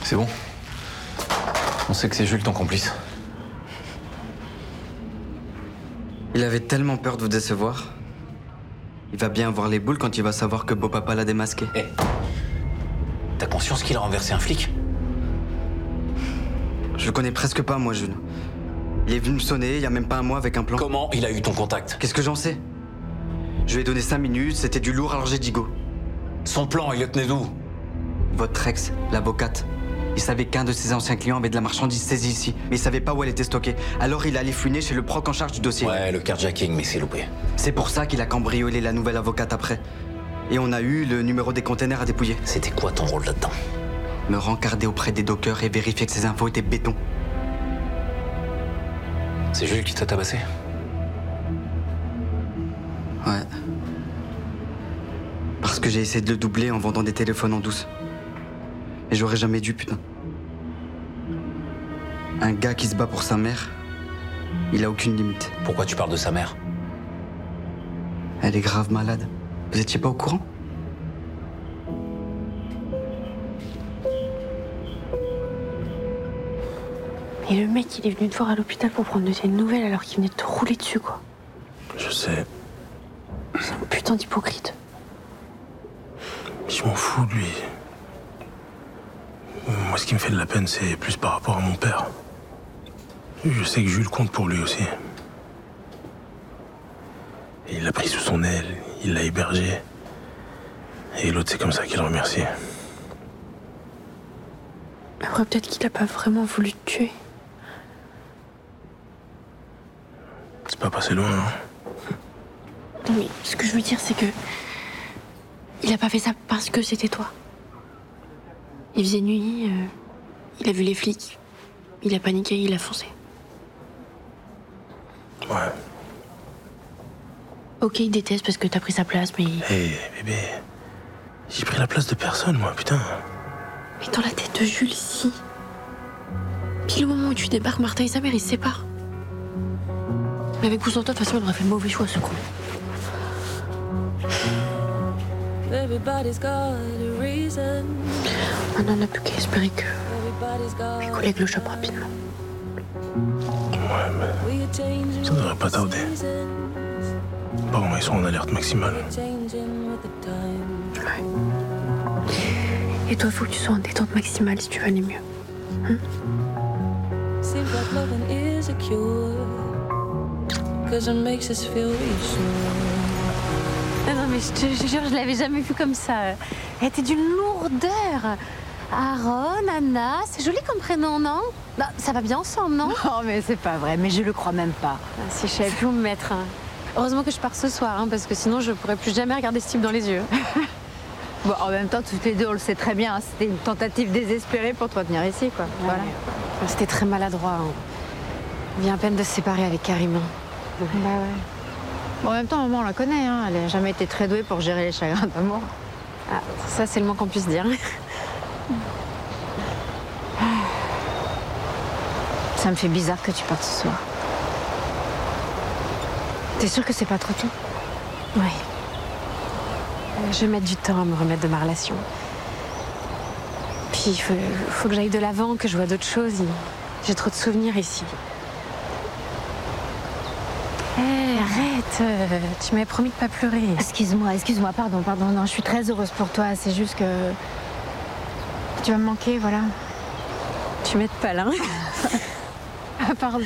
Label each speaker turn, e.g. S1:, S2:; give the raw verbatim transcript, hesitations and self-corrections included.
S1: C'est bon. On sait que c'est Jules ton complice.
S2: Il avait tellement peur de vous décevoir. Il va bien avoir les boules quand il va savoir que beau papa l'a démasqué.
S1: Hé, t'as conscience qu'il a renversé un flic?
S2: Je le connais presque pas, moi, Jules. Il est venu me sonner il y a même pas un mois avec un plan.
S1: Comment il a eu ton contact?
S2: Qu'est-ce que j'en sais? Je lui ai donné cinq minutes, c'était du lourd, alors j'ai dit go.
S1: Son plan, il le tenait d'où?
S2: Votre ex, l'avocate. Il savait qu'un de ses anciens clients avait de la marchandise saisie ici, mais il savait pas où elle était stockée. Alors il allait fouiner chez le proc en charge du dossier.
S1: Ouais, le carjacking, mais c'est loupé.
S2: C'est pour ça qu'il a cambriolé la nouvelle avocate après. Et on a eu le numéro des containers à dépouiller.
S1: C'était quoi ton rôle là-dedans?
S2: Me rencarder auprès des dockers et vérifier que ces infos étaient béton.
S1: C'est Jules qui t'a tabassé?
S2: Ouais. Parce que j'ai essayé de le doubler en vendant des téléphones en douce. Et j'aurais jamais dû, putain. Un gars qui se bat pour sa mère, il a aucune limite.
S1: Pourquoi tu parles de sa mère?
S2: Elle est grave malade. Vous étiez pas au courant?
S3: Et le mec, il est venu te voir à l'hôpital pour prendre de tes nouvelles alors qu'il venait de te rouler dessus, quoi.
S4: Je sais.
S3: C'est un putain d'hypocrite.
S4: Je m'en fous de lui. Moi, ce qui me fait de la peine, c'est plus par rapport à mon père. Je sais que Jules compte pour lui aussi. Et il l'a pris sous son aile, il l'a hébergé. Et l'autre, c'est comme ça qu'il le remercie.
S3: Après, peut-être qu'il a pas vraiment voulu te tuer.
S4: C'est pas passé loin, hein.
S3: Non, mais ce que je veux dire, c'est que... Il a pas fait ça parce que c'était toi. Il faisait nuit, euh, il a vu les flics, il a paniqué, il a foncé.
S4: Ouais.
S3: Ok, il déteste parce que t'as pris sa place, mais...
S4: Hé, hey, bébé. J'ai pris la place de personne, moi, putain.
S3: Mais dans la tête de Jules, si. Pile au moment où tu débarques, Martin et sa mère, ils se séparent. Mais avec vous en toi, de toute façon, il aurait fait le mauvais choix, ce con. Maintenant, on n'a plus qu'à espérer que mes collègues le chopent rapidement.
S4: Ouais, mais ça devrait pas tarder. Par contre, ils sont en alerte maximale.
S3: Ouais. Et toi, faut que tu sois en détente maximale si tu veux aller mieux. Hein? Non, non, mais je te jure, je l'avais jamais vue comme ça. Elle était d'une lourdeur. Aaron, Anna, c'est joli comme prénom, non? Bah, ça va bien ensemble, non?
S5: Oh, mais c'est pas vrai, mais je le crois même pas.
S3: Ah, si je savais plus où me mettre. Hein. Heureusement que je pars ce soir, hein, parce que sinon je pourrais plus jamais regarder ce type dans les yeux.
S5: Bon, en même temps, toutes les deux, on le sait très bien, hein, c'était une tentative désespérée pour te retenir ici, quoi.
S3: Ouais,
S5: Voilà.
S3: mais... C'était très maladroit. Hein. On vient à peine de se séparer avec Karim. Hein.
S5: Bah ouais. Bon, en même temps, maman, on la connaît, hein. Elle n'a jamais été très douée pour gérer les chagrins d'amour.
S3: Ah, ça, c'est le moins qu'on puisse dire.
S5: Ça me fait bizarre que tu partes ce soir. T'es sûre que c'est pas trop tôt?
S3: Oui. Je vais mettre du temps à me remettre de ma relation. Puis il faut, faut que j'aille de l'avant, que je vois d'autres choses. J'ai trop de souvenirs ici. Hé, hey, arrête. Euh, tu m'avais promis de pas pleurer.
S5: Excuse-moi, excuse-moi, pardon, pardon. Non, je suis très heureuse pour toi. C'est juste que... Tu vas me manquer, voilà.
S3: Tu m'aides pas là.
S5: Ah, pardon.